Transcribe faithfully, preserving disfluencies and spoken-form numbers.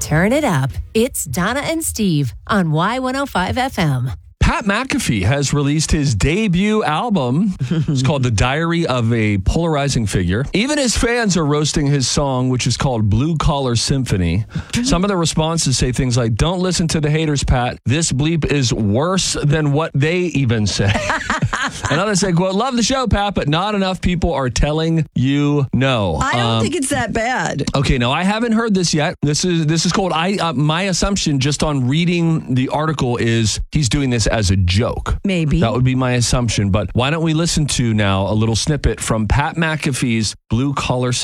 Turn it up. It's Donna and Steve on Y one oh five F M. Pat McAfee has released his debut album. It's called The Diary of a Polarizing Figure. Even his fans are roasting his song, which is called Blue Collar Symphony. Some of the responses say things like, "Don't listen to the haters, Pat. This bleep is worse than what they even say." And others say, quote, "Love the show, Pat, but not enough people are telling you no." I don't um, think it's that bad. Okay, no, I haven't heard this yet. This is this is called, I. Uh, my assumption just on reading the article is he's doing this as a joke. Maybe. That would be my assumption. But why don't we listen to now a little snippet from Pat McAfee's Blue Collar Symphony?